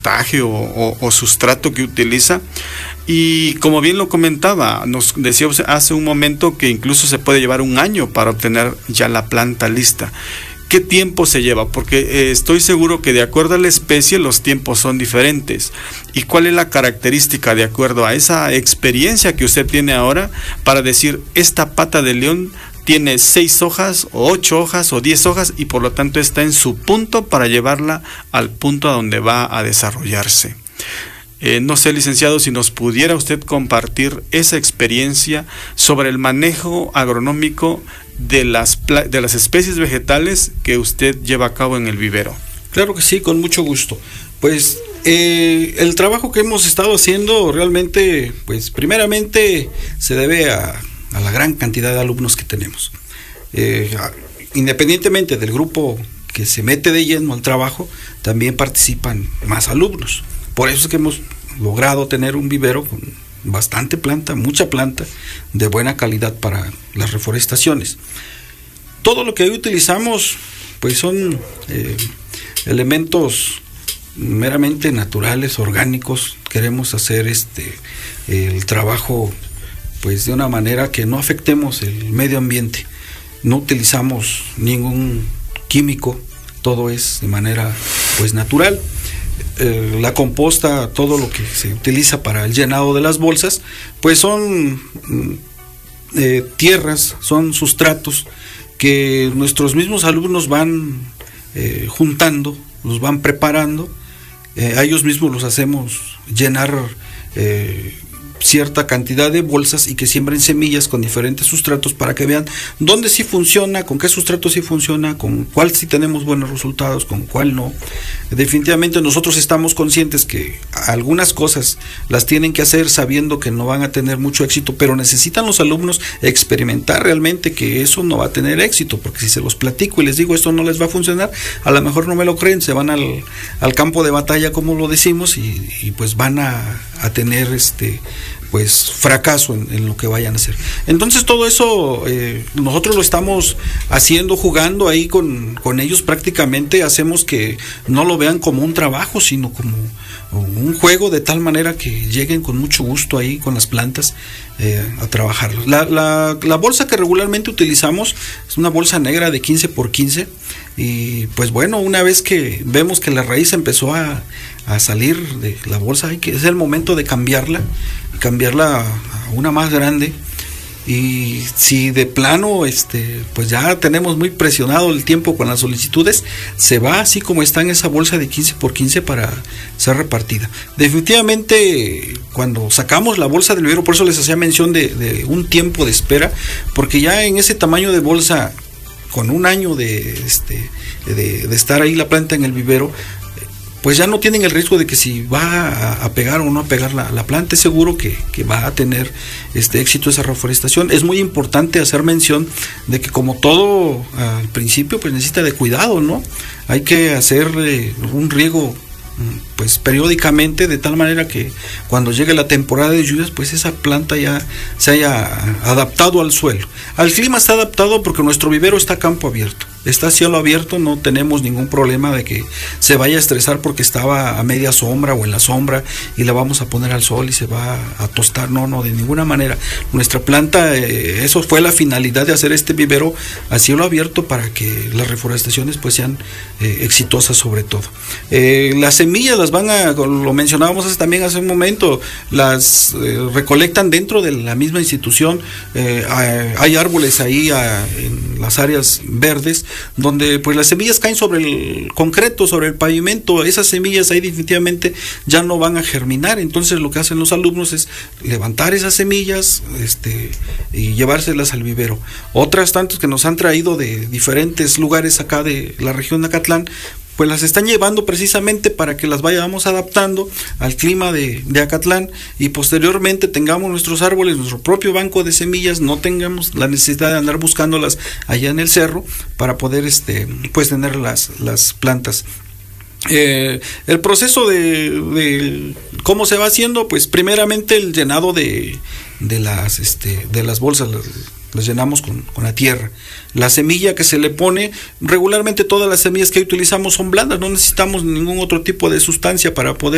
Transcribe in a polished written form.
o sustrato que utiliza. Y como bien lo comentaba, nos decía hace un momento que incluso se puede llevar un año para obtener ya la planta lista. ¿Qué tiempo se lleva? Porque estoy seguro que de acuerdo a la especie los tiempos son diferentes. ¿Y cuál es la característica de acuerdo a esa experiencia que usted tiene ahora para decir esta pata de león tiene 6 hojas o 8 hojas o 10 hojas y por lo tanto está en su punto para llevarla al punto a donde va a desarrollarse? No sé, licenciado, si nos pudiera usted compartir esa experiencia sobre el manejo agronómico de las especies vegetales que usted lleva a cabo en el vivero. Claro que sí, con mucho gusto. Pues el trabajo que hemos estado haciendo realmente, pues primeramente se debe a la gran cantidad de alumnos que tenemos. Independientemente del grupo que se mete de lleno al trabajo, también participan más alumnos. Por eso es que hemos logrado tener un vivero con bastante planta, mucha planta de buena calidad para las reforestaciones. Todo lo que hoy utilizamos pues son elementos meramente naturales, orgánicos. Queremos hacer el trabajo pues de una manera que no afectemos el medio ambiente. No utilizamos ningún químico, todo es de manera pues natural. La composta, todo lo que se utiliza para el llenado de las bolsas, pues son tierras, son sustratos que nuestros mismos alumnos van juntando, los van preparando, a ellos mismos los hacemos llenar cierta cantidad de bolsas y que siembren semillas con diferentes sustratos para que vean dónde sí funciona, con qué sustrato sí funciona, con cuál sí tenemos buenos resultados, con cuál no. Definitivamente nosotros estamos conscientes que algunas cosas las tienen que hacer sabiendo que no van a tener mucho éxito, pero necesitan los alumnos experimentar realmente que eso no va a tener éxito, porque si se los platico y les digo esto no les va a funcionar, a lo mejor no me lo creen, se van al campo de batalla, como lo decimos, y pues van a tener pues fracaso en lo que vayan a hacer. Entonces todo eso nosotros lo estamos haciendo, jugando ahí con ellos. Prácticamente hacemos que no lo vean como un trabajo, sino como un juego, de tal manera que lleguen con mucho gusto ahí con las plantas a trabajarlos. La bolsa que regularmente utilizamos es una bolsa negra de 15 por 15 y pues bueno, una vez que vemos que la raíz empezó a salir de la bolsa, es el momento de cambiarla a una más grande. Y si de plano pues ya tenemos muy presionado el tiempo con las solicitudes, se va así como está en esa bolsa de 15 por 15 para ser repartida. Definitivamente cuando sacamos la bolsa del vivero, por eso les hacía mención de un tiempo de espera, porque ya en ese tamaño de bolsa, con un año de estar ahí la planta en el vivero, pues ya no tienen el riesgo de que si va a pegar o no a pegar la planta. Es seguro que va a tener éxito esa reforestación. Es muy importante hacer mención de que, como todo al principio, pues necesita de cuidado, ¿no? Hay que hacer un riego pues periódicamente, de tal manera que cuando llegue la temporada de lluvias, pues esa planta ya se haya adaptado al suelo. Al clima está adaptado porque nuestro vivero está a campo abierto, está a cielo abierto, no tenemos ningún problema de que se vaya a estresar porque estaba a media sombra o en la sombra y la vamos a poner al sol y se va a tostar. No, de ninguna manera. Nuestra planta, eso fue la finalidad de hacer este vivero a cielo abierto, para que las reforestaciones pues sean exitosas sobre todo. Las semillas las lo mencionábamos también hace un momento, las recolectan dentro de la misma institución. Hay árboles ahí en las áreas verdes donde pues las semillas caen sobre el concreto, sobre el pavimento. Esas semillas ahí definitivamente ya no van a germinar. Entonces lo que hacen los alumnos es levantar esas semillas y llevárselas al vivero. Otras tantas que nos han traído de diferentes lugares acá de la región de Acatlán, pues las están llevando precisamente para que las vayamos adaptando al clima de Acatlán, y posteriormente tengamos nuestros árboles, nuestro propio banco de semillas, no tengamos la necesidad de andar buscándolas allá en el cerro para poder pues tener las plantas. El proceso de cómo se va haciendo, pues primeramente el llenado de las bolsas, las llenamos con la tierra. La semilla que se le pone, regularmente todas las semillas que utilizamos son blandas, no necesitamos ningún otro tipo de sustancia para poder